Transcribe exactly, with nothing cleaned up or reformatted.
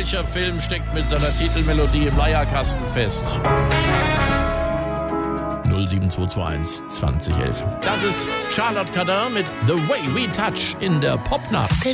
Welcher Film steckt mit seiner Titelmelodie im Leierkasten fest? null sieben zwei zwei eins zwanzig elf. Das ist Charlotte Cardin mit The Way We Touch in der Popnacht.